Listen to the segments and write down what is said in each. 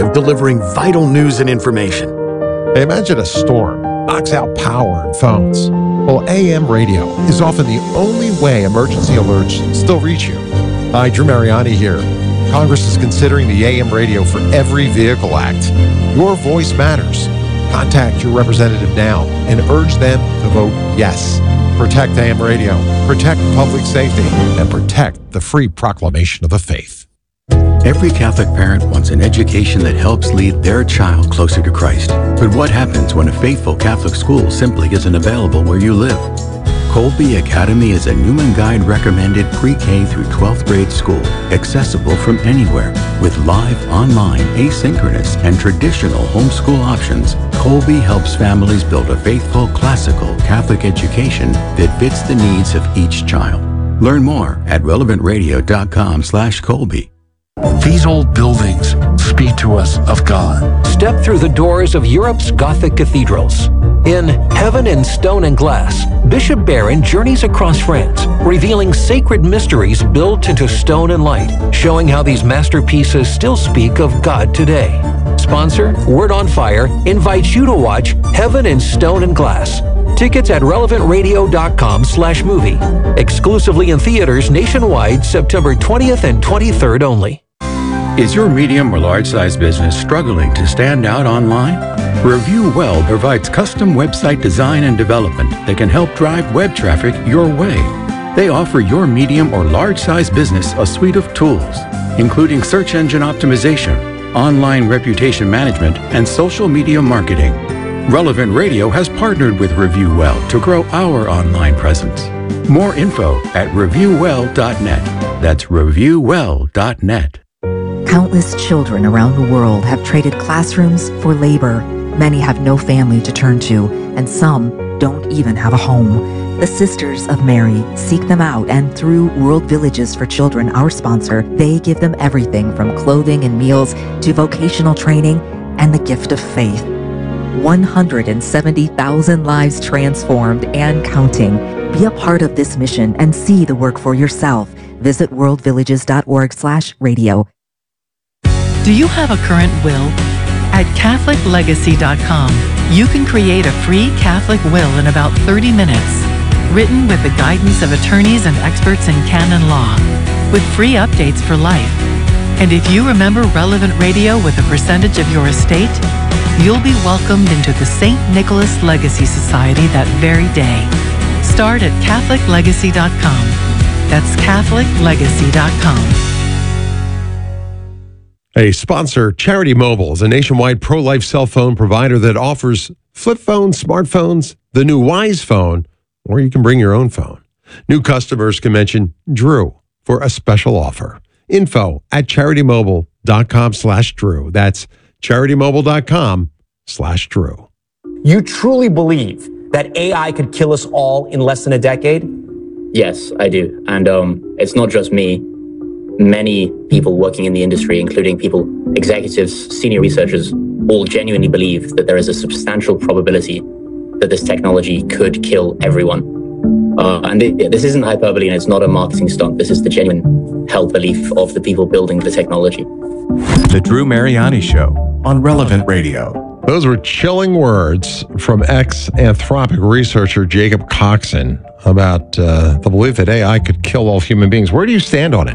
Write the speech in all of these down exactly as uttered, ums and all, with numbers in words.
of delivering vital news and information. Imagine a storm knocks out power and phones. Well, A M radio is often the only way emergency alerts still reach you. Hi, Drew Mariani here. Congress is considering the A M radio for Every Vehicle Act. Your voice matters. Contact your representative now and urge them to vote yes. Protect A M radio, protect public safety, and protect the free proclamation of the faith. Every Catholic parent wants an education that helps lead their child closer to Christ. But what happens when a faithful Catholic school simply isn't available where you live? Colby Academy is a Newman Guide recommended pre-K through twelfth grade school, accessible from anywhere. With live, online, asynchronous, and traditional homeschool options, Colby helps families build a faithful, classical Catholic education that fits the needs of each child. Learn more at relevant radio dot com slash Colby. These old buildings speak to us of God. Step through the doors of Europe's Gothic cathedrals. In Heaven in Stone and Glass, Bishop Barron journeys across France, revealing sacred mysteries built into stone and light, showing how these masterpieces still speak of God today. Sponsor, Word on Fire, invites you to watch Heaven in Stone and Glass. Tickets at relevant radio dot com slash movie. Exclusively in theaters nationwide, September twentieth and twenty-third only. Is your medium or large-size business struggling to stand out online? Review Well provides custom website design and development that can help drive web traffic your way. They offer your medium or large-size business a suite of tools, including search engine optimization, online reputation management, and social media marketing. Relevant Radio has partnered with Review Well to grow our online presence. More info at review well dot net. That's review well dot net. Countless children around the world have traded classrooms for labor. Many have no family to turn to, and some don't even have a home. The Sisters of Mary seek them out, and through World Villages for Children, our sponsor, they give them everything from clothing and meals to vocational training and the gift of faith. one hundred seventy thousand lives transformed and counting. Be a part of this mission and see the work for yourself. Visit world villages dot org slash radio. Do you have a current will? At Catholic Legacy dot com, you can create a free Catholic will in about thirty minutes, written with the guidance of attorneys and experts in canon law, with free updates for life. And if you remember Relevant Radio with a percentage of your estate, you'll be welcomed into the Saint Nicholas Legacy Society that very day. Start at Catholic Legacy dot com. That's Catholic Legacy dot com. A sponsor, Charity Mobile, is a nationwide pro-life cell phone provider that offers flip phones, smartphones, the new Wise phone, or you can bring your own phone. New customers can mention Drew for a special offer. Info at charity mobile dot com slash Drew. That's charity mobile dot com slash Drew. You truly believe that A I could kill us all in less than a decade? Yes, I do. And um, it's not just me. Many people working in the industry, including people, executives, senior researchers, all genuinely believe that there is a substantial probability that this technology could kill everyone. Uh, and it, this isn't hyperbole, and it's not a marketing stunt. This is the genuine held belief of the people building the technology. The Drew Mariani Show on Relevant Radio. Those were chilling words from ex-Anthropic researcher Jacob Coxon about uh, the belief that A I could kill all human beings. Where do you stand on it?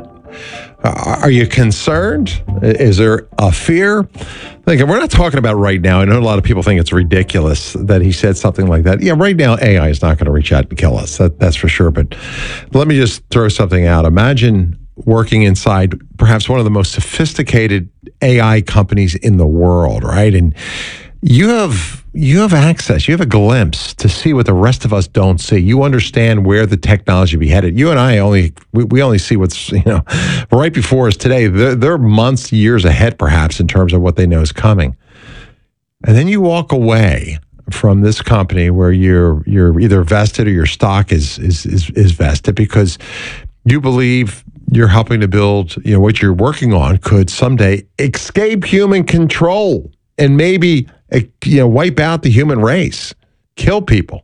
Uh, are you concerned? Is there a fear? Like, we're not talking about right now. I know a lot of people think it's ridiculous that he said something like that. Yeah, right now, A I is not going to reach out and kill us. That, that's for sure. But let me just throw something out. Imagine working inside perhaps one of the most sophisticated A I companies in the world, right? And you have you have access, you have a glimpse to see what the rest of us don't see. You understand where the technology be headed. You and I only we, we only see what's, you know, right before us today. They're, they're months, years ahead, perhaps, in terms of what they know is coming. And then you walk away from this company where you're you're either vested or your stock is is is, is vested because you believe you're helping to build, you know, what you're working on could someday escape human control and maybe, you know, wipe out the human race, kill people.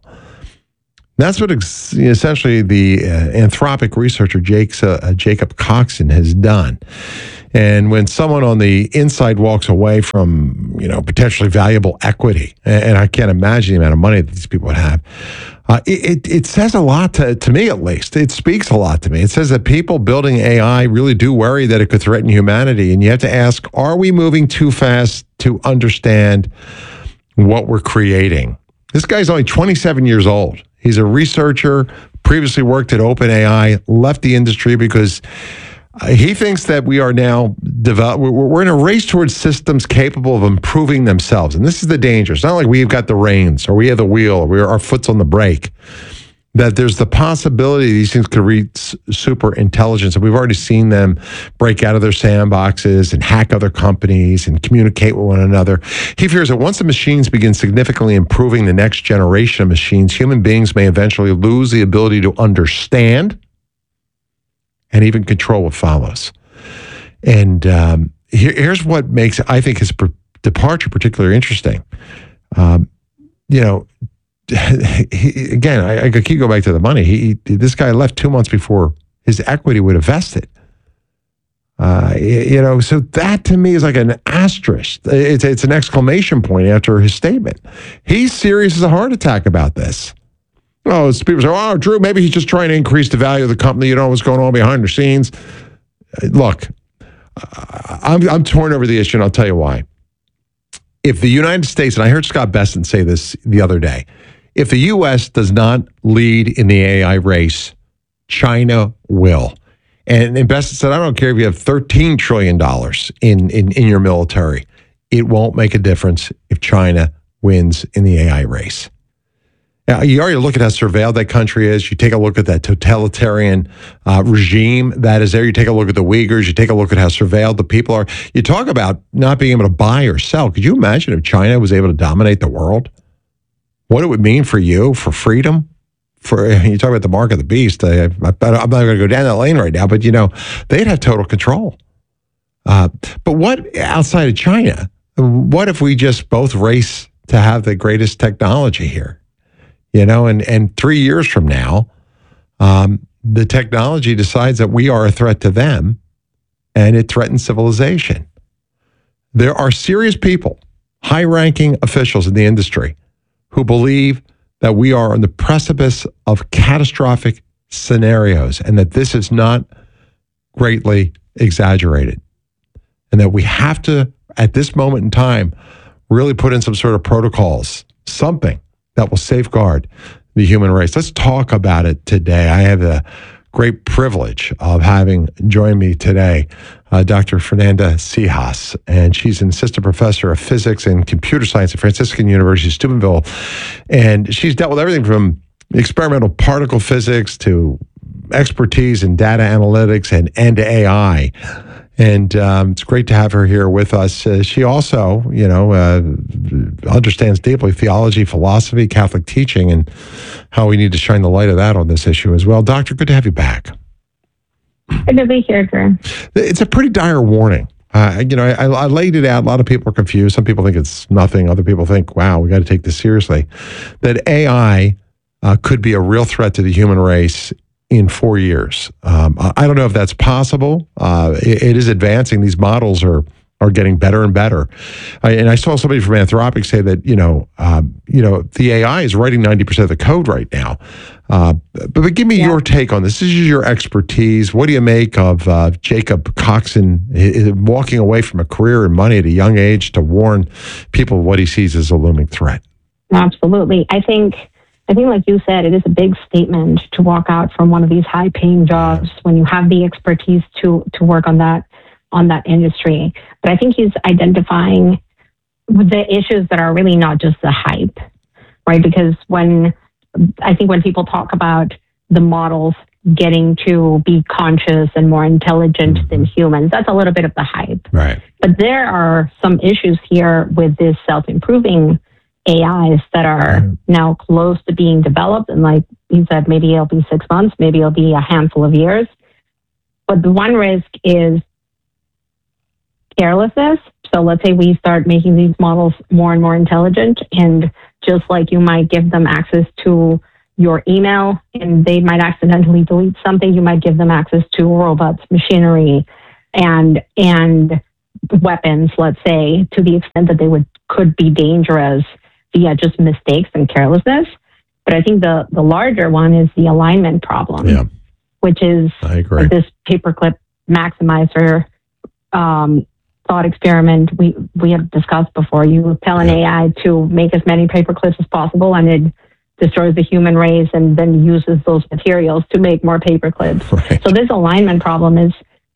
That's what ex- essentially the uh, Anthropic researcher Jake's, uh, Jacob Coxon has done. And when someone on the inside walks away from, you know, potentially valuable equity, and I can't imagine the amount of money that these people would have, uh, it, it says a lot to, to me, at least. It speaks a lot to me. It says that people building A I really do worry that it could threaten humanity. And you have to ask, are we moving too fast to understand what we're creating? This guy's only twenty-seven years old. He's a researcher, previously worked at OpenAI, left the industry because Uh, he thinks that we are now develop. We're, we're in a race towards systems capable of improving themselves, and this is the danger. It's not like we've got the reins or we have the wheel or we're, our foot's on the brake. That there's the possibility these things could reach super intelligence, and we've already seen them break out of their sandboxes and hack other companies and communicate with one another. He fears that once the machines begin significantly improving the next generation of machines, human beings may eventually lose the ability to understand and even control what follows. And um, here, here's what makes, I think, his per- departure particularly interesting. Um, you know, he, again, I, I keep going back to the money. He, this guy left two months before his equity would have vested. Uh, you know, so that to me is like an asterisk. It's, it's an exclamation point after his statement. He's serious as a heart attack about this. Oh, it's people say, oh, Drew, maybe he's just trying to increase the value of the company. You know what's going on behind the scenes. Look, I'm, I'm torn over the issue, and I'll tell you why. If the United States, and I heard Scott Besson say this the other day, if the U S does not lead in the A I race, China will. And, and Besson said, I don't care if you have thirteen trillion dollars in, in, in your military. It won't make a difference if China wins in the A I race. Now, you already look at how surveilled that country is. You take a look at that totalitarian uh, regime that is there. You take a look at the Uyghurs. You take a look at how surveilled the people are. You talk about not being able to buy or sell. Could you imagine if China was able to dominate the world? What it would mean for you, for freedom? For you talk about the mark of the beast. I, I, I'm not going to go down that lane right now, but, you know, they'd have total control. Uh, but what outside of China, what if we just both race to have the greatest technology here? You know, and, and three years from now, um, the technology decides that we are a threat to them and it threatens civilization. There are serious people, high-ranking officials in the industry who believe that we are on the precipice of catastrophic scenarios and that this is not greatly exaggerated. And that we have to, at this moment in time, really put in some sort of protocols, something that will safeguard the human race. Let's talk about it today. I have the great privilege of having joined me today uh, Doctor Fernanda Cejas, and she's an assistant professor of physics and computer science at Franciscan University, Steubenville. And she's dealt with everything from experimental particle physics to expertise in data analytics and, and A I. And um, it's great to have her here with us. Uh, she also, you know, uh, understands deeply theology, philosophy, Catholic teaching, and how we need to shine the light of that on this issue as well. Doctor, good to have you back. Good to be here, Drew. It's a pretty dire warning. Uh, you know, I, I laid it out. A lot of people are confused. Some people think it's nothing. Other people think, wow, we got to take this seriously. That A I uh, could be a real threat to the human race in four years. Um, I don't know if that's possible. Uh, it, it is advancing. These models are are getting better and better. I, and I saw somebody from Anthropic say that, you know, um, you know, the A I is writing ninety percent of the code right now. Uh, but, but give me yeah. your take on this. This is your expertise. What do you make of uh, Jacob Coxon walking away from a career and money at a young age to warn people of what he sees as a looming threat? Absolutely. I think I think, like you said, it is a big statement to walk out from one of these high-paying jobs when you have the expertise to to work on that on that industry. But I think he's identifying the issues that are really not just the hype, right? Because when I think when people talk about the models getting to be conscious and more intelligent mm-hmm. than humans, that's a little bit of the hype. Right. But there are some issues here with this self-improving A Is that are mm-hmm. now close to being developed. And like you said, maybe it'll be six months, maybe it'll be a handful of years. But the one risk is carelessness. So let's say we start making these models more and more intelligent, and just like you might give them access to your email and they might accidentally delete something, you might give them access to robots, machinery, and and weapons, let's say, to the extent that they would could be dangerous via just mistakes and carelessness. But I think the the larger one is the alignment problem, Yeah. which is I agree. like this paperclip maximizer um, thought experiment we we have discussed before. You tell an A I to make as many paperclips as possible, and it destroys the human race, and then uses those materials to make more paperclips. Right. So this alignment problem is,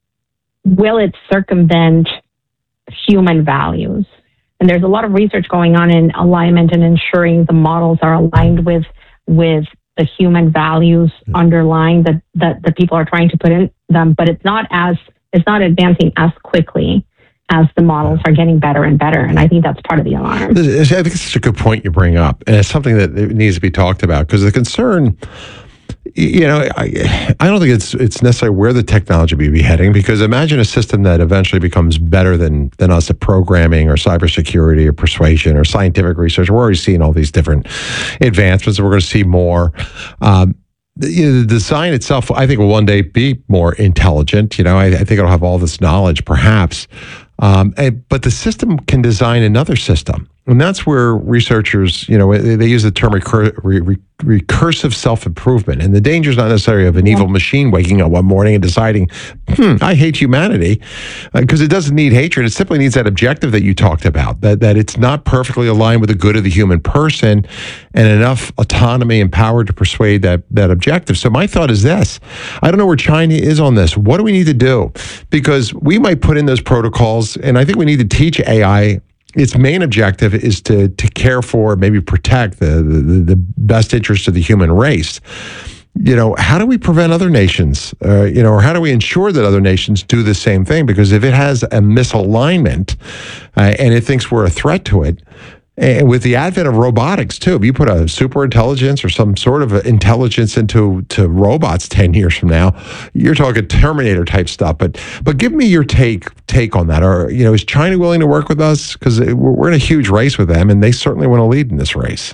will it circumvent human values? And there's a lot of research going on in alignment and ensuring the models are aligned with with the human values underlying that that the people are trying to put in them, but it's not as it's not advancing as quickly as the models are getting better and better. And I think that's part of the alarm. I think it's such a good point you bring up, and it's something that needs to be talked about, because the concern, you know, I, I don't think it's it's necessarily where the technology may be heading, because imagine a system that eventually becomes better than than us at programming or cybersecurity or persuasion or scientific research. We're already seeing all these different advancements, and we're going to see more. Um, the, you know, the design itself, I think, will one day be more intelligent. You know, I, I think it'll have all this knowledge, perhaps. Um, and, but the system can design another system. And that's where researchers, you know, they, they use the term recur, re, re, recursive self-improvement. And the danger is not necessarily of an evil machine waking up one morning and deciding, hmm, I hate humanity, because uh, it doesn't need hatred. It simply needs that objective that you talked about, that, that it's not perfectly aligned with the good of the human person, and enough autonomy and power to persuade that, that objective. So my thought is this. I don't know where China is on this. What do we need to do? Because we might put in those protocols, and I think we need to teach A I. Its main objective is to to care for, maybe protect the, the, the best interest of the human race. You know, how do we prevent other nations, uh, you know, or how do we ensure that other nations do the same thing? Because if it has a misalignment uh, and it thinks we're a threat to it, and with the advent of robotics, too, if you put a super intelligence or some sort of intelligence into to robots ten years from now, you're talking Terminator type stuff. But but give me your take take on that. Or, you know, is China willing to work with us? Because we're in a huge race with them, and they certainly want to lead in this race.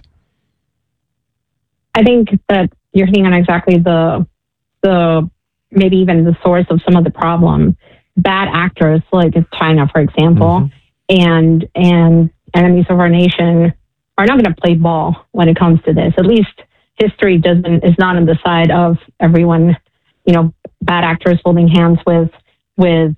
I think that you're hitting on exactly the the maybe even the source of some of the problem. Bad actors like China, for example, mm-hmm. and and enemies of our nation are not going to play ball when it comes to this. At least history doesn't is not on the side of everyone, you know, bad actors holding hands with with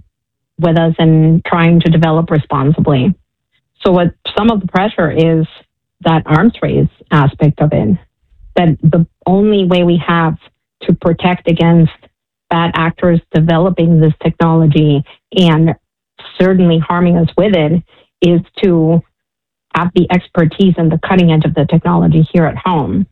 with us and trying to develop responsibly. So what some of the pressure is that arms race aspect of it, that the only way we have to protect against bad actors developing this technology and certainly harming us with it is to have the expertise and the cutting edge of the technology here at home.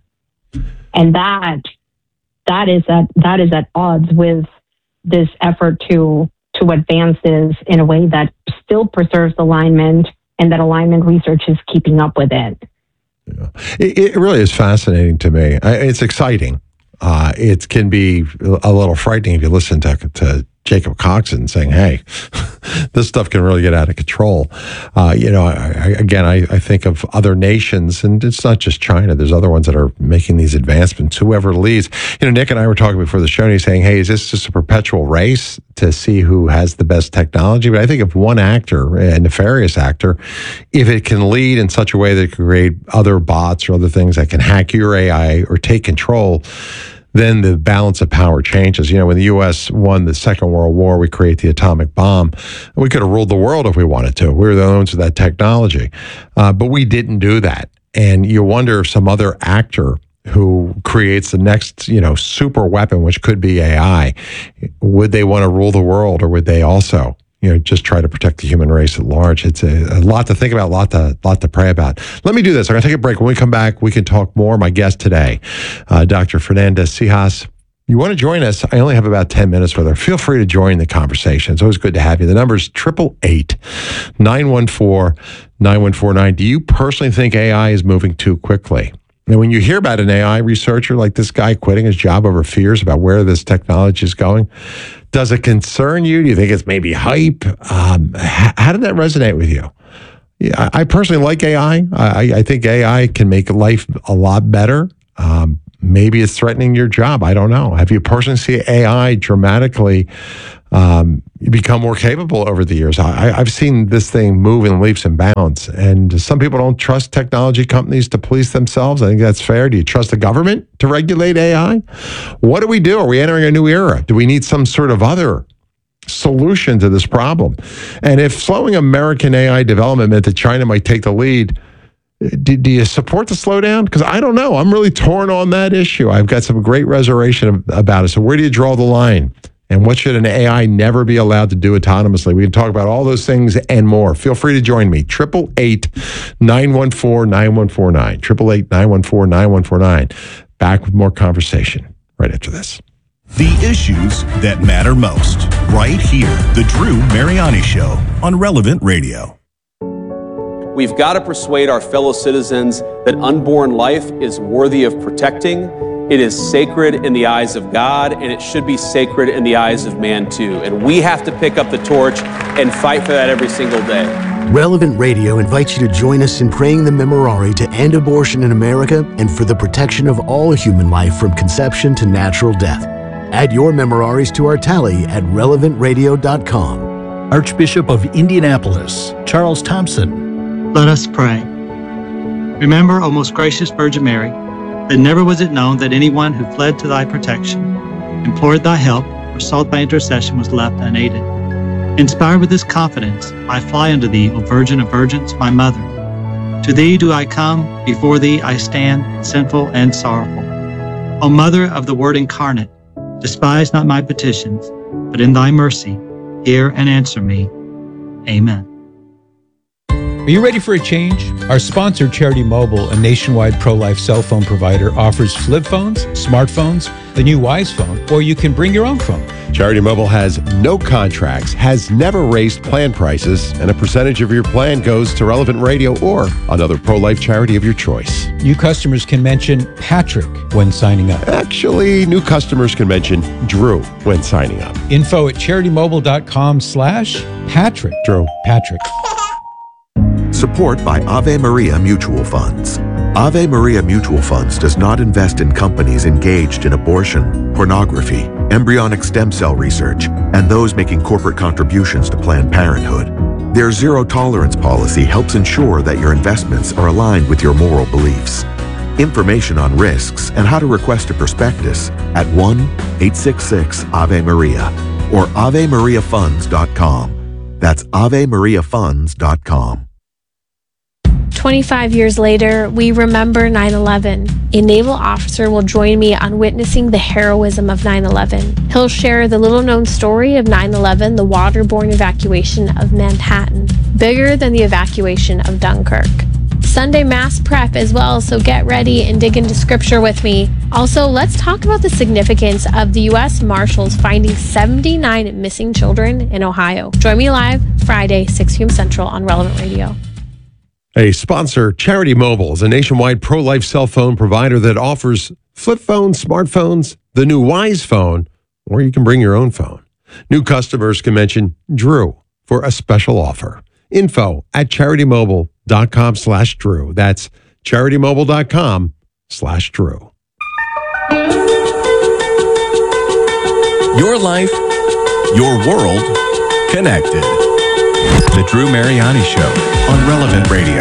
And that that is at that is at odds with this effort to to advance this in a way that still preserves alignment, and that alignment research is keeping up with it. Yeah. It, it really is fascinating to me. It's exciting. Uh, it can be a little frightening if you listen to, to Jacob Coxon saying, hey, this stuff can really get out of control. Uh, you know, I, I, again, I, I think of other nations, and it's not just China. There's other ones that are making these advancements, whoever leads. You know, Nick and I were talking before the show, and he's saying, hey, is this just a perpetual race to see who has the best technology? But I think if one actor, a nefarious actor, if it can lead in such a way that it can create other bots or other things that can hack your A I or take control, then the balance of power changes. You know, when the U S won the Second World War, we create the atomic bomb. We could have ruled the world if we wanted to. We were the owners of that technology. Uh, but we didn't do that. And you wonder if some other actor who creates the next, you know, super weapon, which could be A I, would they want to rule the world, or would they also, you know, just try to protect the human race at large? It's a, a lot to think about, a lot to, lot to pray about. Let me do this. I'm going to take a break. When we come back, we can talk more. My guest today, uh, Doctor Fernanda Seijas. You want to join us? I only have about ten minutes with her. Feel free to join the conversation. It's always good to have you. The number is eight eight eight, nine one four, nine one four nine. Do you personally think A I is moving too quickly? And when you hear about an A I researcher like this guy quitting his job over fears about where this technology is going, does it concern you? Do you think it's maybe hype? Um, h- how did that resonate with you? Yeah, I personally like A I. I, I think A I can make life a lot better. Um, maybe it's threatening your job. I don't know. Have you personally seen A I dramatically um, become more capable over the years. I, I've seen this thing move in leaps and bounds, and some people don't trust technology companies to police themselves. I think that's fair. Do you trust the government to regulate A I? What do we do? Are we entering a new era? Do we need some sort of other solution to this problem? And if slowing American A I development meant that China might take the lead, do, do you support the slowdown? Because I don't know. I'm really torn on that issue. I've got some great reservation about it. So where do you draw the line? And what should an A I never be allowed to do autonomously? We can talk about all those things and more. Feel free to join me. eight eight eight, nine one four, nine one four nine. eight eight eight, nine one four, nine one four nine. Back with more conversation right after this. The issues that matter most, right here. The Drew Mariani Show on Relevant Radio. We've got to persuade our fellow citizens that unborn life is worthy of protecting. It is sacred in the eyes of God, and it should be sacred in the eyes of man too. And we have to pick up the torch and fight for that every single day. Relevant Radio invites you to join us in praying the Memorare to end abortion in America and for the protection of all human life from conception to natural death. Add your Memoraries to our tally at relevant radio dot com. Archbishop of Indianapolis, Charles Thompson. Let us pray. Remember, O most gracious Virgin Mary, that never was it known that anyone who fled to thy protection, implored thy help, or sought thy intercession was left unaided. Inspired with this confidence, I fly unto thee, O Virgin of Virgins, my mother. To thee do I come, before thee I stand, sinful and sorrowful. O Mother of the Word incarnate, despise not my petitions, but in thy mercy, hear and answer me. Amen. Are you ready for a change? Our sponsor, Charity Mobile, a nationwide pro-life cell phone provider, offers flip phones, smartphones, the new Wise phone, or you can bring your own phone. Charity Mobile has no contracts, has never raised plan prices, and a percentage of your plan goes to Relevant Radio or another pro-life charity of your choice. New customers can mention Patrick when signing up. Actually, new customers can mention Drew when signing up. Info at charitymobile.com slash Patrick. Drew. Patrick. Support by Ave Maria Mutual Funds. Ave Maria Mutual Funds does not invest in companies engaged in abortion, pornography, embryonic stem cell research, and those making corporate contributions to Planned Parenthood. Their zero-tolerance policy helps ensure that your investments are aligned with your moral beliefs. Information on risks and how to request a prospectus at one eight six six Ave Maria or ave maria funds dot com. That's ave maria funds dot com. twenty-five years later, we remember nine eleven. A naval officer will join me on witnessing the heroism of nine eleven. He'll share the little-known story of nine eleven, the waterborne evacuation of Manhattan, bigger than the evacuation of Dunkirk. Sunday Mass prep as well, so get ready and dig into scripture with me. Also, let's talk about the significance of the U S Marshals finding seventy-nine missing children in Ohio. Join me live Friday, six p.m. Central on Relevant Radio. A sponsor, Charity Mobile, is a nationwide pro-life cell phone provider that offers flip phones, smartphones, the new Wise phone, or you can bring your own phone. New customers can mention Drew for a special offer. Info at charitymobile.com slash Drew. That's charitymobile.com slash Drew. Your life, your world, connected. The Drew Mariani Show on Relevant Radio.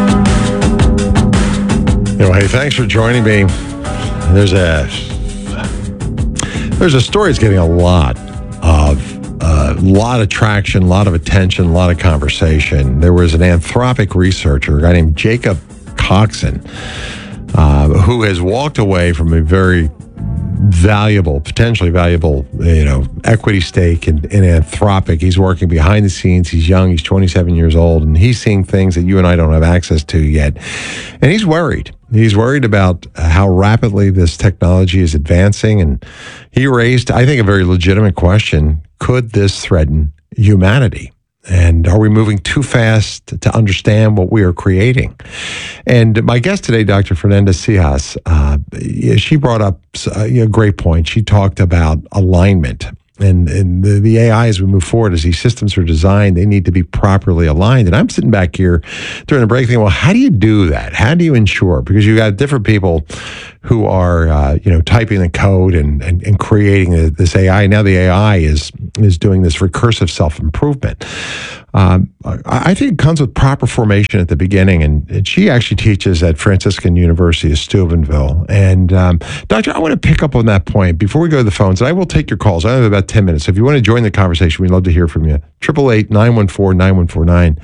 Anyway, thanks for joining me. There's a there's a story that's getting a lot of a lot of traction, a lot of attention, a lot of conversation. There was an Anthropic researcher, a guy named Jacob Coxon, uh, who has walked away from a very valuable, potentially valuable, you know, equity stake in, in Anthropic. He's working behind the scenes. He's young. He's twenty-seven years old, and he's seeing things that you and I don't have access to yet. And he's worried. He's worried about how rapidly this technology is advancing. And he raised, I think, a very legitimate question. Could this threaten humanity? And are we moving too fast to understand what we are creating? And my guest today, Doctor Fernanda Zijas, uh, she brought up a great point. She talked about alignment. And, and the, the A I, as we move forward, as these systems are designed, they need to be properly aligned. And I'm sitting back here during the break thinking, well, how do you do that? How do you ensure? Because you've got different people who are uh, you know typing the code and and, and creating a, this A I. Now the A I is is doing this recursive self improvement. Um, I, I think it comes with proper formation at the beginning, and, and she actually teaches at Franciscan University of Steubenville. And um, Doctor, I want to pick up on that point before we go to the phones. And I will take your calls. I have about ten minutes. So if you want to join the conversation, we'd love to hear from you. Triple eight nine one four nine one four nine.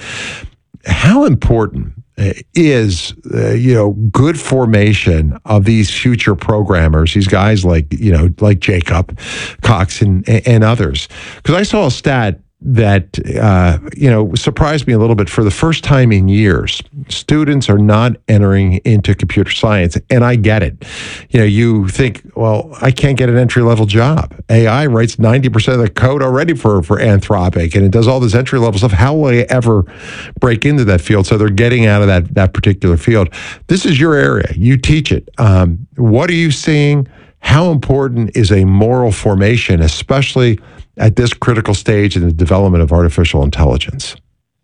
How important is uh, you know good formation of these future programmers, these guys like you know like Jacob Coxon and, and others? Because I saw a stat that uh, you know surprised me a little bit. For the first time in years, students are not entering into computer science, and I get it. You know, you think, well, I can't get an entry level job. A I writes ninety percent of the code already for for Anthropic, and it does all this entry level stuff. How will I ever break into that field? So they're getting out of that that particular field. This is your area. You teach it. Um, what are you seeing? How important is a moral formation, especially at this critical stage in the development of artificial intelligence?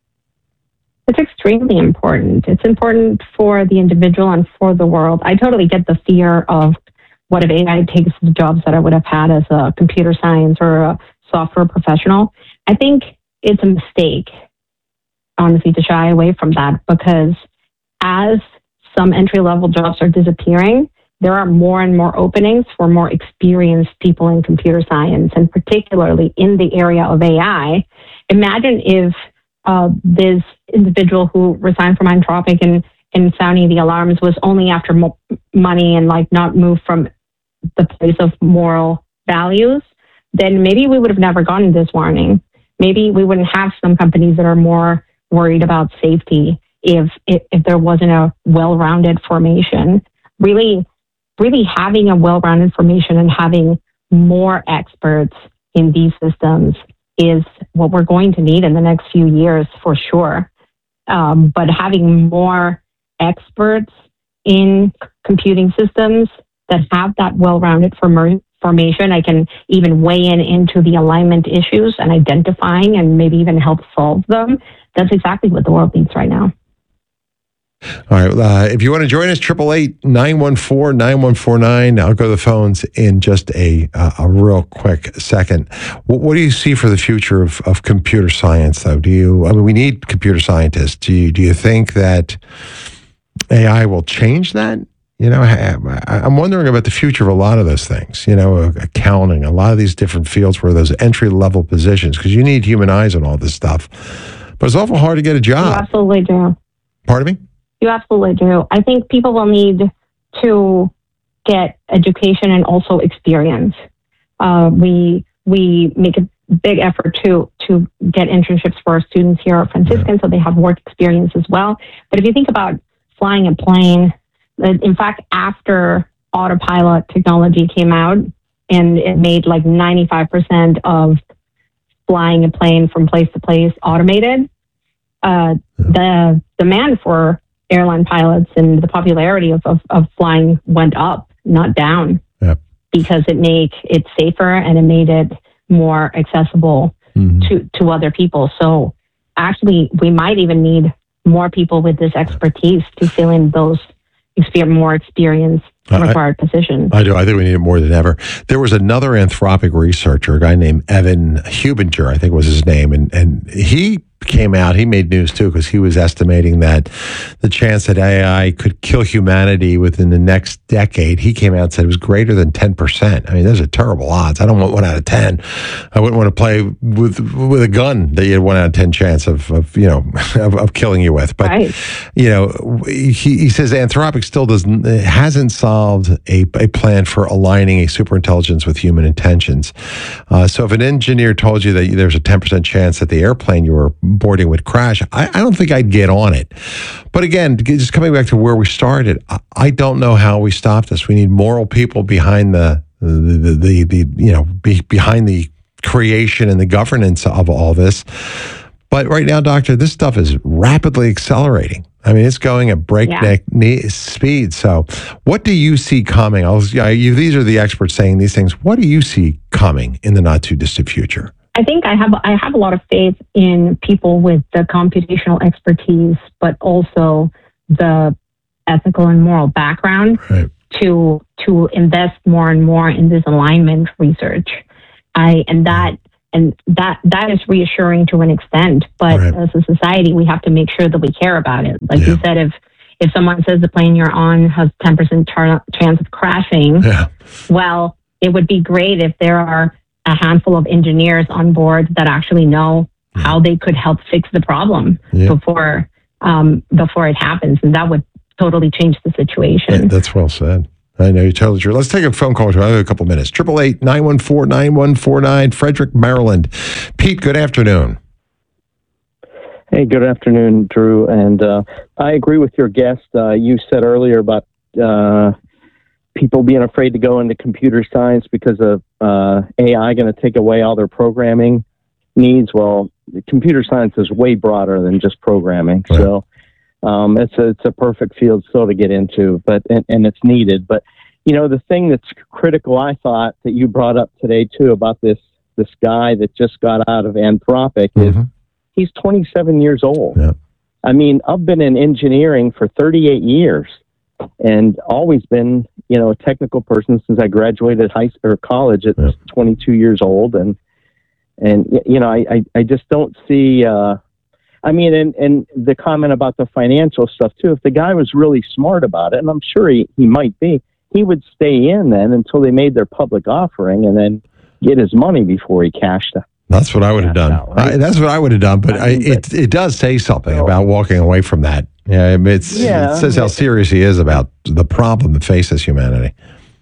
It's extremely important. It's important for the individual and for the world. I totally get the fear of what if A I takes the jobs that I would have had as a computer science or a software professional. I think it's a mistake, honestly, to shy away from that, because as some entry-level jobs are disappearing, there are more and more openings for more experienced people in computer science, and particularly in the area of A I. Imagine if uh, this individual who resigned from Anthropic and, and sounding the alarms was only after mo- money and like not moved from the place of moral values, then maybe we would have never gotten this warning. Maybe we wouldn't have some companies that are more worried about safety if if, if there wasn't a well-rounded formation. Really, really having a well-rounded formation and having more experts in these systems is what we're going to need in the next few years for sure. Um, but having more experts in computing systems that have that well-rounded form- formation, I can even weigh in into the alignment issues and identifying and maybe even help solve them. That's exactly what the world needs right now. All right. Uh, if you want to join us, triple eight nine one four nine one four nine. I'll go to the phones in just a uh, a real quick second. What, what do you see for the future of, of computer science, though? Do you? I mean, we need computer scientists. Do you? Do you think that A I will change that? You know, I, I'm wondering about the future of a lot of those things. You know, accounting, a lot of these different fields where those entry level positions, because you need human eyes on all this stuff. But it's awful hard to get a job. You absolutely do. Pardon me? You absolutely do. I think people will need to get education and also experience. Uh, we we make a big effort to to get internships for our students here at Franciscan, yeah. so they have work experience as well. But if you think about flying a plane, in fact, after autopilot technology came out and it made like ninety-five percent of flying a plane from place to place automated, uh, the demand for airline pilots and the popularity of, of, of flying went up, not down, yep. because it made it safer and it made it more accessible mm-hmm. to, to other people. So actually, we might even need more people with this expertise to fill in those exper- more experienced required I, positions. I do. I think we need it more than ever. There was another Anthropic researcher, a guy named Evan Hubinger, I think was his name, and, and he came out, he made news too, because he was estimating that the chance that A I could kill humanity within the next decade, he came out and said it was greater than ten percent. I mean, those are terrible odds. I don't want one out of ten. I wouldn't want to play with with a gun that you had one out of ten chance of, of you know, of, of killing you with. But, right. you know, he, he says Anthropic still doesn't, hasn't solved a, a plan for aligning a superintelligence with human intentions. Uh, so if an engineer told you that there's a ten percent chance that the airplane you were boarding would crash, I, I don't think I'd get on it. But again, just coming back to where we started, I, I don't know how we stop this. We need moral people behind the the the, the, the you know be, behind the creation and the governance of all this. But right now, Doctor, this stuff is rapidly accelerating. I mean, it's going at breakneck yeah. speed. So what do you see coming? I'll, you, these are the experts saying these things. What do you see coming in the not too distant future? I think I have I have a lot of faith in people with the computational expertise, but also the ethical and moral background. Right. to to invest more and more in this alignment research. I and that and that that is reassuring to an extent. But right. as a society, we have to make sure that we care about it. Like yeah. you said, if if someone says the plane you're on has ten percent char- chance of crashing, yeah. well, it would be great if there are a handful of engineers on board that actually know yeah. how they could help fix the problem yeah. before um, before it happens, and that would totally change the situation. Yeah, that's well said. I know you're totally true. Let's take a phone call. I have a couple minutes. Triple eight nine one four nine one four nine, Frederick, Maryland. Pete, good afternoon. Hey, good afternoon, Drew. And uh, I agree with your guest. Uh, you said earlier about uh, people being afraid to go into computer science because of uh, A I going to take away all their programming needs. Well, computer science is way broader than just programming. Right. So um, it's a, it's a perfect field still to get into, but and, and it's needed. But you know, the thing that's critical, I thought, that you brought up today too about this this guy that just got out of Anthropic mm-hmm. is he's twenty-seven years old. Yeah. I mean, I've been in engineering for thirty-eight years and always been, you know, a technical person since I graduated high school or college at yeah. twenty-two years old. And, and, you know, I, I, I just don't see, uh, I mean, and, and the comment about the financial stuff too, if the guy was really smart about it, and I'm sure he, he might be, he would stay in then until they made their public offering and then get his money before he cashed it. That's what I would have done. Out, right? I, that's what I would have done. But I mean, I, it it does say something so, about walking away from that. Yeah, it's, yeah, it says how serious he is about the problem that faces humanity.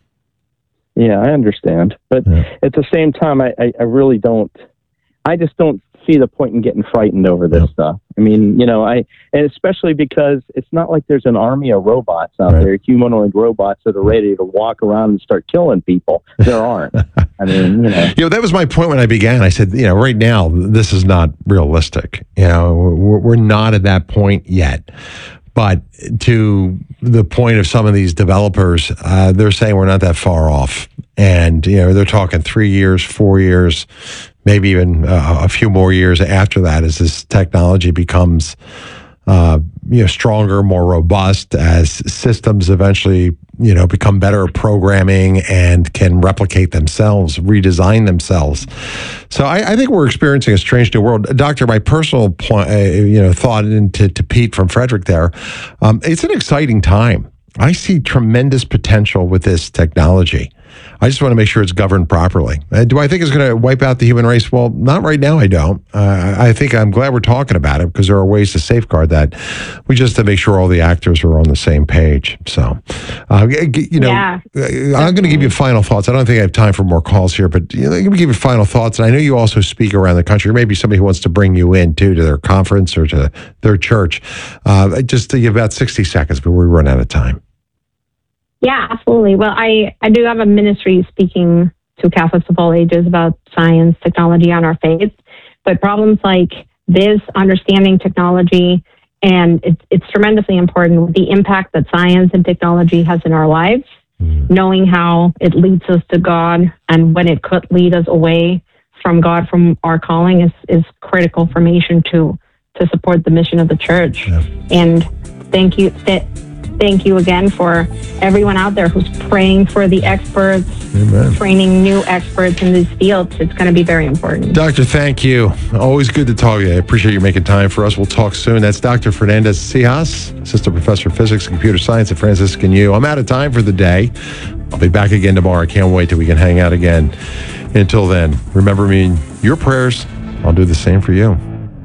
Yeah, I understand. But yeah. at the same time, I, I, I really don't, I just don't see the point in getting frightened over this yeah. stuff. I mean, you know, I, and especially because it's not like there's an army of robots out right. there, humanoid robots that are ready to walk around and start killing people. There aren't. I mean, you know. You know, that was my point when I began. I said, you know, right now, this is not realistic. You know, we're, we're not at that point yet. But to the point of some of these developers, uh, they're saying we're not that far off. And, you know, they're talking three years, four years, maybe even uh, a few more years after that as this technology becomes uh, you know, stronger, more robust, as systems eventually, you know, become better at programming and can replicate themselves, redesign themselves. So I, I think we're experiencing a strange new world. Doctor, my personal point, uh, you know, thought into to Pete from Frederick there, um, it's an exciting time. I see tremendous potential with this technology. I just want to make sure it's governed properly. Uh, do I think it's going to wipe out the human race? Well, not right now, I don't. Uh, I think I'm glad we're talking about it because there are ways to safeguard that. We just have to make sure all the actors are on the same page. So, uh, you know, yeah, I'm going to give you final thoughts. I don't think I have time for more calls here, but you know, I'm going to give you final thoughts. And I know you also speak around the country. Maybe somebody who wants to bring you in, too, to their conference or to their church. Uh, just to give about sixty seconds before we run out of time. Yeah, absolutely. Well, I, I do have a ministry speaking to Catholics of all ages about science, technology, and our faith. But problems like this, understanding technology, and it's, it's tremendously important with the impact that science and technology has in our lives, mm. knowing how it leads us to God and when it could lead us away from God, from our calling, is, is critical information to, to support the mission of the church. Yeah. And thank you. Th- Thank you again for everyone out there who's praying for the experts, Amen. Training new experts in these fields. It's going to be very important. Doctor, thank you. Always good to talk to you. I appreciate you making time for us. We'll talk soon. That's Doctor Fernandez Cijas, Assistant Professor of Physics and Computer Science at Franciscan U. I'm out of time for the day. I'll be back again tomorrow. I can't wait till we can hang out again. Until then, remember me in your prayers. I'll do the same for you.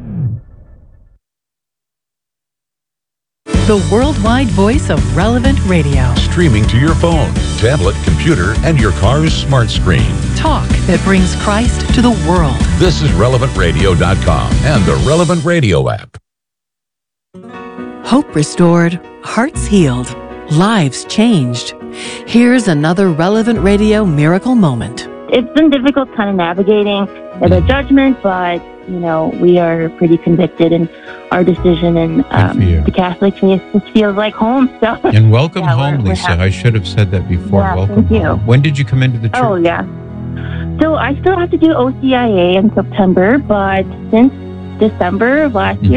The worldwide voice of Relevant Radio. Streaming to your phone, tablet, computer, and your car's smart screen. Talk that brings Christ to the world. This is relevant radio dot com and the Relevant Radio app. Hope restored, hearts healed, lives changed. Here's another Relevant Radio miracle moment. It's been difficult kind of navigating the judgment, but, you know, we are pretty convicted in our decision, and um, the Catholic faith just feels like home. So. And welcome yeah, home, we're, Lisa. we're I should have said that before. Yeah, welcome thank you. home. When did you come into the church? Oh, yeah. So I still have to do O C I A in September, but since December of last mm-hmm. year,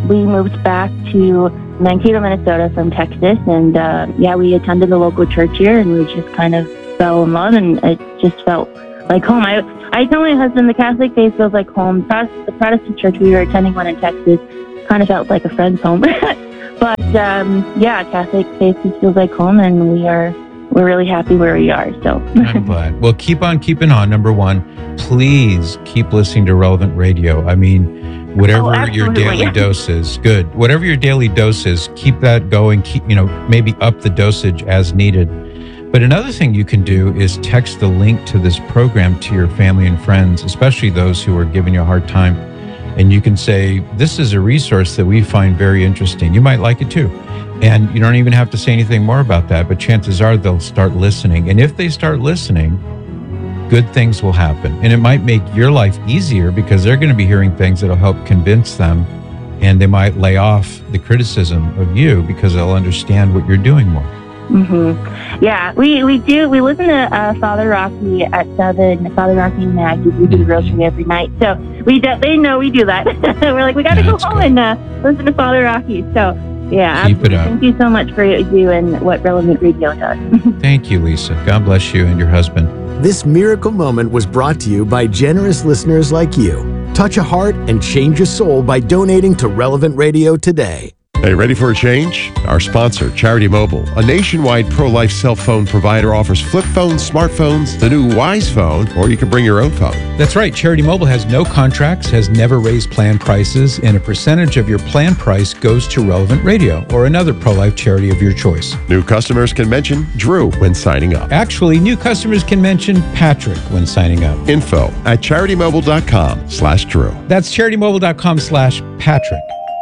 we moved back to Mankato, Minnesota from Texas, and uh, yeah, we attended the local church here, and we just kind of fell in love, and it just felt like home. I I tell my husband the Catholic faith feels like home. The Protestant church, we were attending one in Texas, kind of felt like a friend's home. But um, yeah, Catholic faith just feels like home, and we are we're really happy where we are. So I'm glad. Well, keep on keeping on. Number one, please keep listening to Relevant Radio. I mean, whatever Oh, your absolutely. daily dose is, good. Whatever your daily dose is, keep that going. Keep, you know, maybe up the dosage as needed. But another thing you can do is text the link to this program to your family and friends, especially those who are giving you a hard time. And you can say, this is a resource that we find very interesting. You might like it too. And you don't even have to say anything more about that, but chances are they'll start listening. And if they start listening, good things will happen. And it might make your life easier because they're going to be hearing things that'll help convince them. And they might lay off the criticism of you because they'll understand what you're doing more. Mm-hmm. Yeah, we, we do. We listen to uh, Father Rocky at seven. Father Rocky and Maggie. We do the rosary every night. So we do, they know we do that. We're like, we got to go home and uh, listen to Father Rocky. So yeah, Keep it absolutely. up. Thank you so much for what you do and what Relevant Radio does. Thank you, Lisa. God bless you and your husband. This miracle moment was brought to you by generous listeners like you. Touch a heart and change a soul by donating to Relevant Radio today. Hey, ready for a change? Our sponsor, Charity Mobile, a nationwide pro-life cell phone provider, offers flip phones, smartphones, the new Wise phone, or you can bring your own phone. That's right. Charity Mobile has no contracts, has never raised plan prices, and a percentage of your plan price goes to Relevant Radio or another pro-life charity of your choice. New customers can mention Drew when signing up. Actually, new customers can mention Patrick when signing up. Info at charitymobile.com slash Drew. That's charitymobile.com slash Patrick.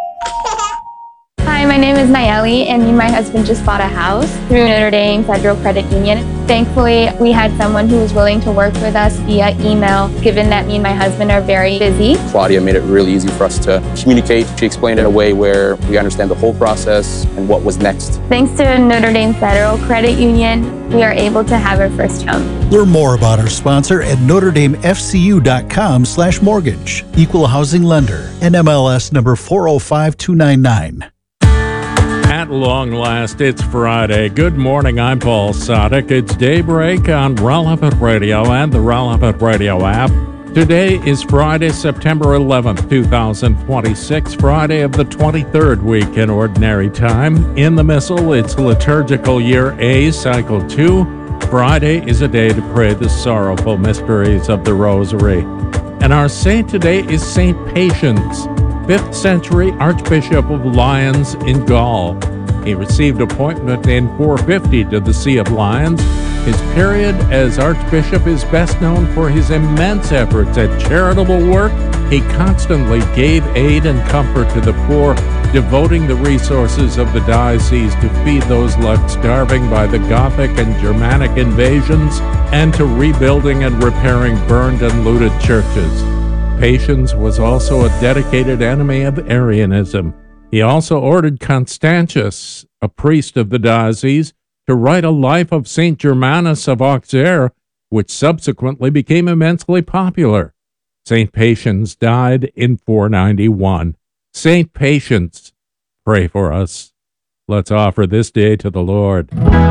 Hi, my name is Nayeli, and me and my husband just bought a house through Notre Dame Federal Credit Union. Thankfully, we had someone who was willing to work with us via email, given that me and my husband are very busy. Claudia made it really easy for us to communicate. She explained it in a way where we understand the whole process and what was next. Thanks to Notre Dame Federal Credit Union, we are able to have our first home. Learn more about our sponsor at NotreDameFCU.com slash mortgage. Equal housing lender. N M L S number four oh five two nine nine. At long last, it's Friday. Good morning, I'm Paul Sadek. It's Daybreak on Relevant Radio and the Relevant Radio app. Today is Friday, September eleventh, twenty twenty-six, Friday of the twenty-third week in Ordinary Time. In the Missal, it's Liturgical Year A, Cycle two. Friday is a day to pray the sorrowful mysteries of the Rosary. And our saint today is Saint Patience, fifth century Archbishop of Lyons in Gaul. He received appointment in four fifty to the See of Lyons. His period as Archbishop is best known for his immense efforts at charitable work. He constantly gave aid and comfort to the poor, devoting the resources of the diocese to feed those left starving by the Gothic and Germanic invasions, and to rebuilding and repairing burned and looted churches. Patience was also a dedicated enemy of Arianism. He also ordered Constantius, a priest of the diocese, to write a life of Saint Germanus of Auxerre, which subsequently became immensely popular. Saint Patience died in four ninety-one. Saint Patience, pray for us. Let's offer this day to the Lord.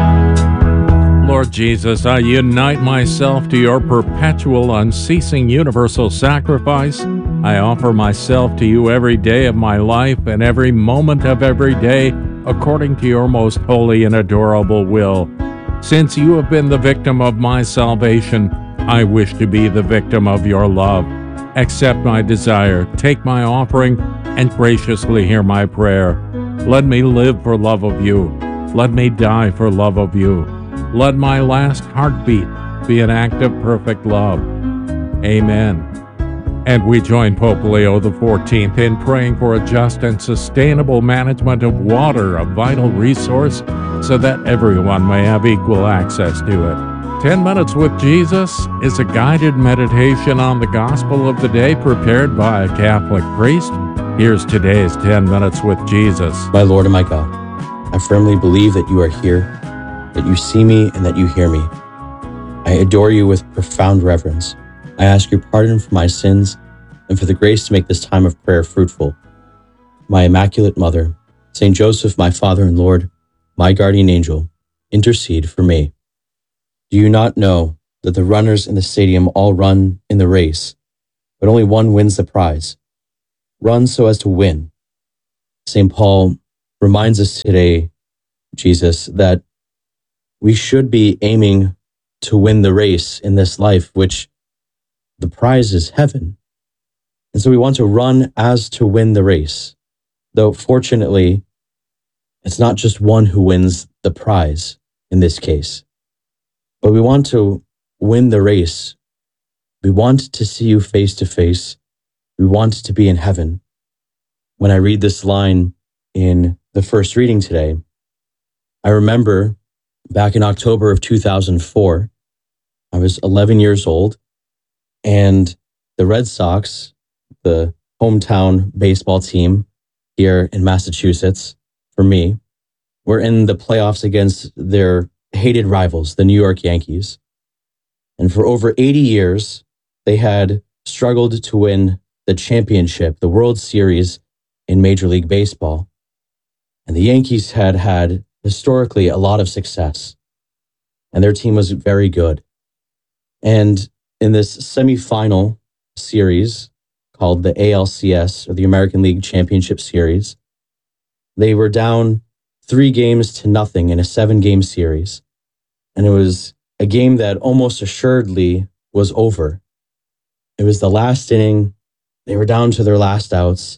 Lord Jesus, I unite myself to your perpetual, unceasing, universal sacrifice. I offer myself to you every day of my life and every moment of every day, according to your most holy and adorable will. Since you have been the victim of my salvation, I wish to be the victim of your love. Accept my desire, take my offering, and graciously hear my prayer. Let me live for love of you. Let me die for love of you. Let my last heartbeat be an act of perfect love. Amen. And we join Pope Leo the fourteenth in praying for a just and sustainable management of water, a vital resource, so that everyone may have equal access to it. Ten Minutes with Jesus is a guided meditation on the gospel of the day prepared by a Catholic priest. Here's today's Ten Minutes with Jesus. My Lord and my God, I firmly believe that you are here, that you see me and that you hear me. I adore you with profound reverence. I ask your pardon for my sins and for the grace to make this time of prayer fruitful. my Immaculate Mother, Saint Joseph, my Father and Lord, my guardian angel, intercede for me. Do you not know that the runners in the stadium all run in the race, but only one wins the prize? Run so as to win. Saint Paul reminds us today, Jesus, that we should be aiming to win the race in this life, which the prize is heaven. And so we want to run as to win the race, though fortunately, it's not just one who wins the prize in this case, but we want to win the race. We want to see you face to face. We want to be in heaven. When I read this line in the first reading today, I remember back in October of two thousand four, I was eleven years old, and the Red Sox, the hometown baseball team here in Massachusetts, for me, were in the playoffs against their hated rivals, the New York Yankees. And for over eighty years, they had struggled to win the championship, the World Series in Major League Baseball. And the Yankees had had historically a lot of success, and their team was very good. And in this semifinal series called the A L C S, or the American League Championship Series, they were down three games to nothing in a seven-game series. And it was a game that almost assuredly was over. It was the last inning. They were down to their last outs.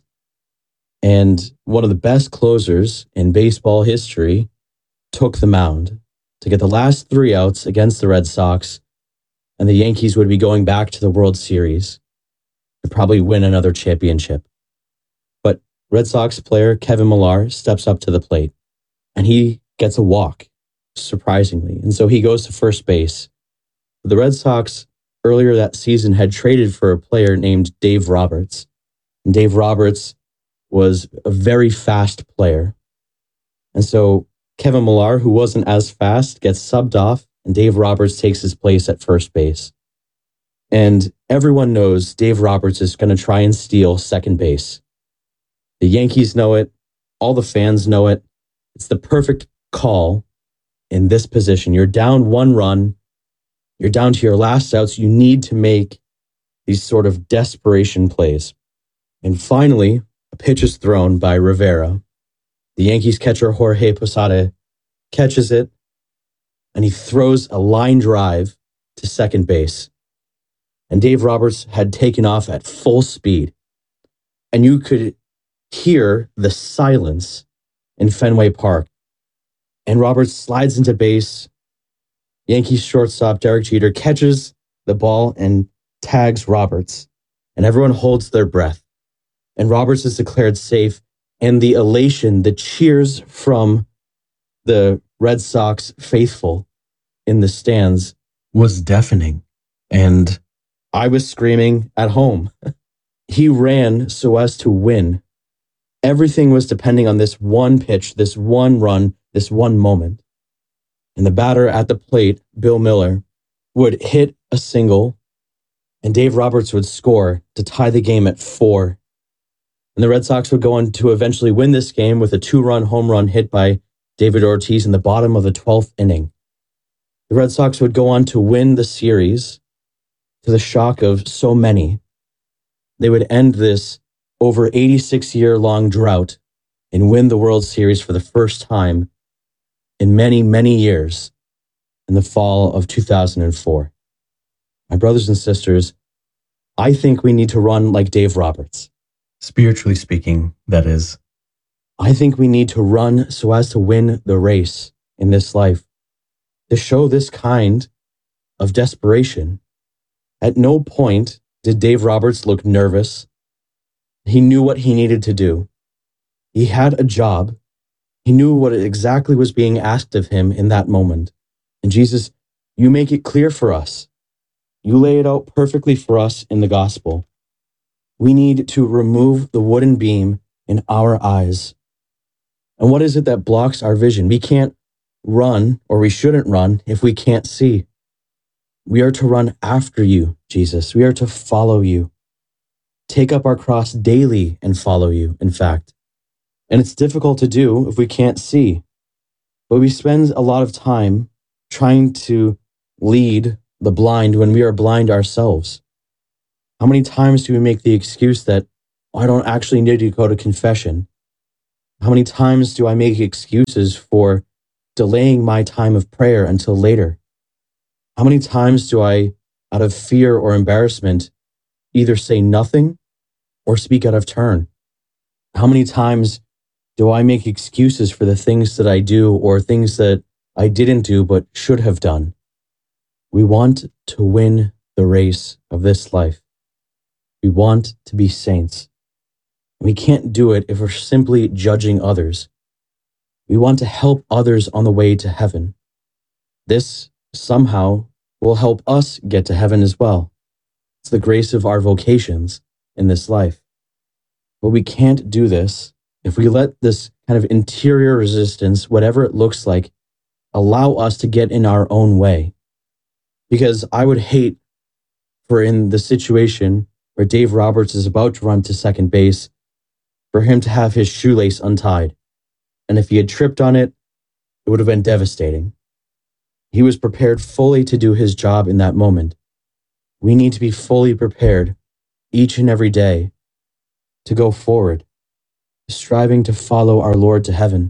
And one of the best closers in baseball history took the mound to get the last three outs against the Red Sox, and the Yankees would be going back to the World Series to probably win another championship. But Red Sox player Kevin Millar steps up to the plate, and he gets a walk, surprisingly. And so he goes to first base. The Red Sox earlier that season had traded for a player named Dave Roberts. And Dave Roberts was a very fast player. And so Kevin Millar, who wasn't as fast, gets subbed off, and Dave Roberts takes his place at first base. And everyone knows Dave Roberts is going to try and steal second base. The Yankees know it. All the fans know it. It's the perfect call in this position. You're down one run. You're down to your last outs. You need to make these sort of desperation plays. And finally, a pitch is thrown by Rivera. The Yankees catcher Jorge Posada catches it, and he throws a line drive to second base. And Dave Roberts had taken off at full speed. And you could hear the silence in Fenway Park. And Roberts slides into base. Yankees shortstop Derek Jeter catches the ball and tags Roberts. And everyone holds their breath. And Roberts is declared safe. And the elation, the cheers from the Red Sox faithful in the stands was deafening. And I was screaming at home. He ran so as to win. Everything was depending on this one pitch, this one run, this one moment. And the batter at the plate, Bill Miller, would hit a single, and Dave Roberts would score to tie the game at four. And the Red Sox would go on to eventually win this game with a two-run home run hit by David Ortiz in the bottom of the twelfth inning. The Red Sox would go on to win the series to the shock of so many. They would end this over eighty-six year long drought and win the World Series for the first time in many, many years in the fall of two thousand four. My brothers and sisters, I think we need to run like Dave Roberts. Spiritually speaking, that is. I think we need to run so as to win the race in this life, to show this kind of desperation. At no point did Dave Roberts look nervous. He knew what he needed to do. He had a job. He knew what exactly was being asked of him in that moment. And Jesus, you make it clear for us. You lay it out perfectly for us in the gospel. We need to remove the wooden beam in our eyes. And what is it that blocks our vision? We can't run, or we shouldn't run, if we can't see. We are to run after you, Jesus. We are to follow you. Take up our cross daily and follow you, in fact. And it's difficult to do if we can't see. But we spend a lot of time trying to lead the blind when we are blind ourselves. How many times do we make the excuse that, oh, I don't actually need to go to confession? How many times do I make excuses for delaying my time of prayer until later? How many times do I, out of fear or embarrassment, either say nothing or speak out of turn? How many times do I make excuses for the things that I do or things that I didn't do but should have done? We want to win the race of this life. We want to be saints. We can't do it if we're simply judging others. We want to help others on the way to heaven. This somehow will help us get to heaven as well. It's the grace of our vocations in this life. But we can't do this if we let this kind of interior resistance, whatever it looks like, allow us to get in our own way. Because I would hate for in the situation where Dave Roberts is about to run to second base, for him to have his shoelace untied. And if he had tripped on it, it would have been devastating. He was prepared fully to do his job in that moment. We need to be fully prepared each and every day to go forward, striving to follow our Lord to heaven.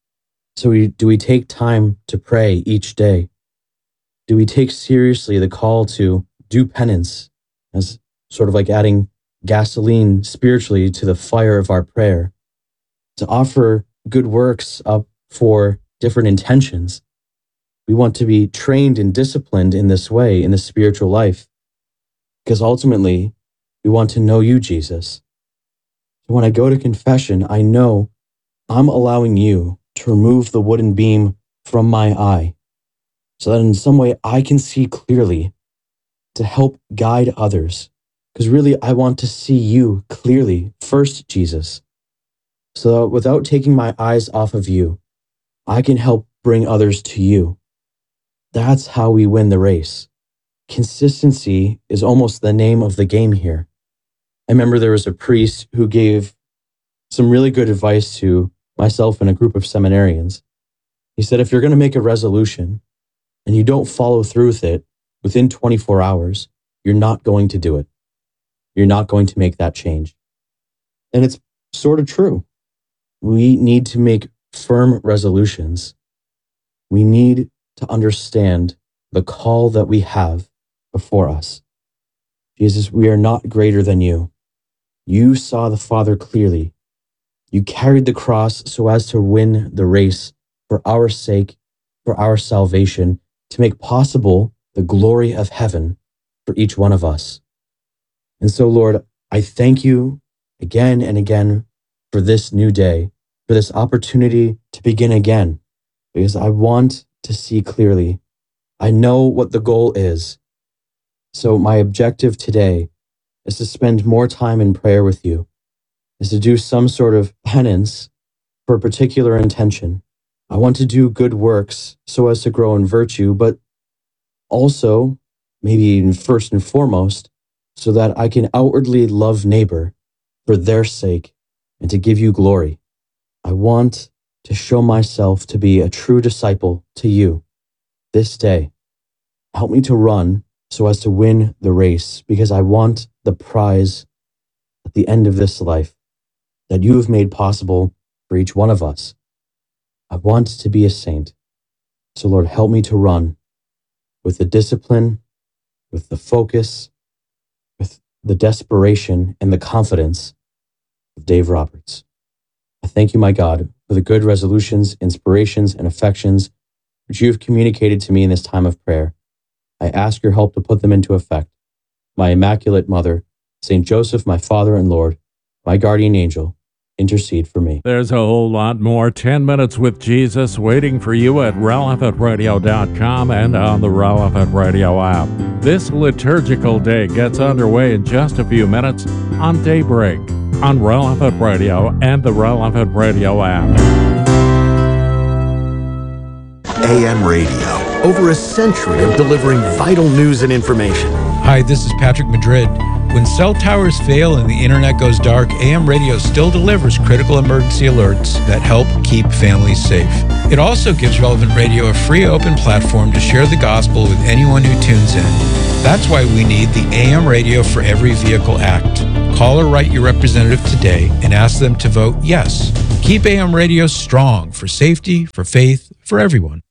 So we, do we take time to pray each day? Do we take seriously the call to do penance as sort of like adding gasoline spiritually to the fire of our prayer, to offer good works up for different intentions? We want to be trained and disciplined in this way in the spiritual life, because ultimately we want to know you, Jesus. So when I go to confession, I know I'm allowing you to remove the wooden beam from my eye so that in some way I can see clearly to help guide others. Because really, I want to see you clearly first, Jesus. So that without taking my eyes off of you, I can help bring others to you. That's how we win the race. Consistency is almost the name of the game here. I remember there was a priest who gave some really good advice to myself and a group of seminarians. He said, if you're going to make a resolution and you don't follow through with it within twenty-four hours, you're not going to do it. You're not going to make that change. And it's sort of true. We need to make firm resolutions. We need to understand the call that we have before us. Jesus, we are not greater than you. You saw the Father clearly. You carried the cross so as to win the race for our sake, for our salvation, to make possible the glory of heaven for each one of us. And so, Lord, I thank you again and again for this new day, for this opportunity to begin again, because I want to see clearly. I know what the goal is. So my objective today is to spend more time in prayer with you, is to do some sort of penance for a particular intention. I want to do good works so as to grow in virtue, but also, maybe even first and foremost, so that I can outwardly love neighbor for their sake and to give you glory. I want to show myself to be a true disciple to you this day. Help me to run so as to win the race, because I want the prize at the end of this life that you have made possible for each one of us. I want to be a saint. So Lord, help me to run with the discipline, with the focus, with the desperation and the confidence of Dave Roberts. I thank you, my God, for the good resolutions, inspirations, and affections which you have communicated to me in this time of prayer. I ask your help to put them into effect. My Immaculate Mother, Saint Joseph, my Father and Lord, my guardian angel, intercede for me. There's a whole lot more ten minutes with Jesus waiting for you at relevant radio dot com and on the Relevant Radio app. This liturgical day gets underway in just a few minutes on Daybreak on Relevant Radio and the Relevant Radio app. A M Radio. over a century of delivering vital news and information. Hi, this is Patrick Madrid. When cell towers fail and the internet goes dark, A M Radio still delivers critical emergency alerts that help keep families safe. It also gives Relevant Radio a free open platform to share the gospel with anyone who tunes in. That's why we need the A M Radio for Every Vehicle Act. Call or write your representative today and ask them to vote yes. Keep A M Radio strong for safety, for faith, for everyone.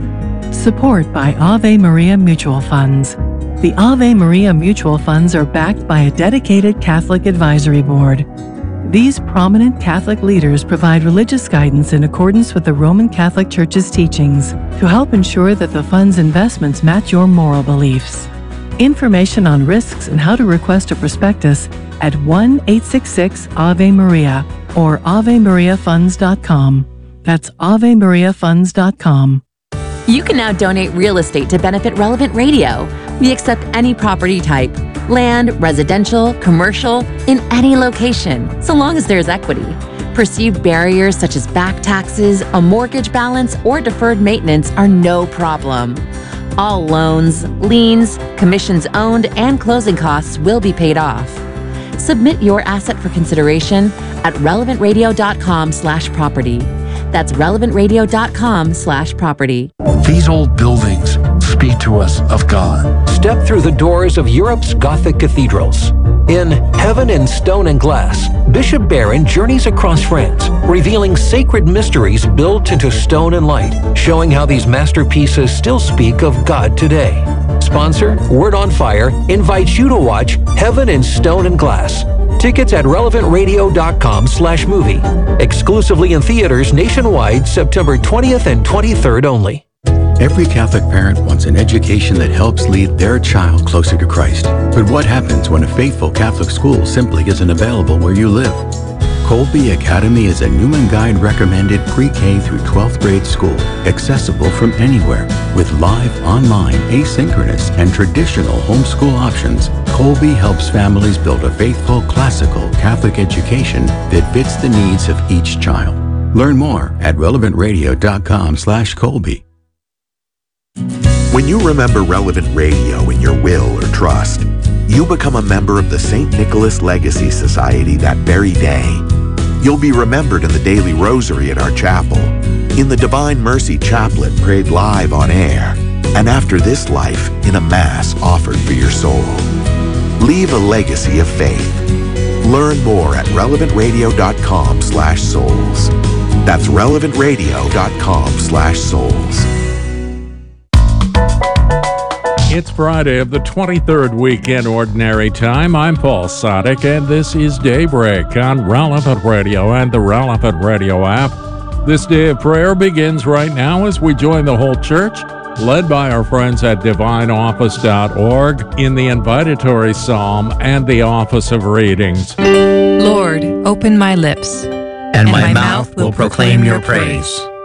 Support by Ave Maria Mutual Funds. The Ave Maria Mutual Funds are backed by a dedicated Catholic advisory board. These prominent Catholic leaders provide religious guidance in accordance with the Roman Catholic Church's teachings to help ensure that the fund's investments match your moral beliefs. Information on risks and how to request a prospectus at one eight six six Ave Maria or ave maria funds dot com. That's ave maria funds dot com. You can now donate real estate to benefit Relevant Radio. We accept any property type, land, residential, commercial, in any location, so long as there's equity. Perceived barriers such as back taxes, a mortgage balance, or deferred maintenance are no problem. All loans, liens, commissions owned, and closing costs will be paid off. Submit your asset for consideration at relevant radio dot com slash property. That's relevant radio dot com slash property. These old buildings speak to us of God. Step through the doors of Europe's Gothic cathedrals. In Heaven in Stone and Glass, Bishop Barron journeys across France, revealing sacred mysteries built into stone and light, showing how these masterpieces still speak of God today. Sponsor, Word on Fire, invites you to watch Heaven in Stone and Glass. Tickets at relevant radio dot com slash movie. Exclusively in theaters nationwide, September twentieth and twenty-third only. Every Catholic parent wants an education that helps lead their child closer to Christ. But what happens when a faithful Catholic school simply isn't available where you live? Colby Academy is a Newman Guide recommended pre-K through twelfth grade school, accessible from anywhere. With live, online, asynchronous, and traditional homeschool options, Colby helps families build a faithful, classical Catholic education that fits the needs of each child. Learn more at relevant radio dot com slash Colby. When you remember Relevant Radio in your will or trust, you become a member of the Saint Nicholas Legacy Society that very day. You'll be remembered in the daily rosary at our chapel, in the Divine Mercy Chaplet prayed live on air, and after this life in a Mass offered for your soul. Leave a legacy of faith. Learn more at relevant radio dot com slash souls. That's relevant radio dot com slash souls. It's Friday of the twenty-third week in Ordinary Time. I'm Paul Sadek, and this is Daybreak on Relevant Radio and the Relevant Radio app. This day of prayer begins right now as we join the whole church, led by our friends at divine office dot org, in the invitatory psalm and the office of readings. Lord, open my lips, and, and my, my mouth will proclaim your praise.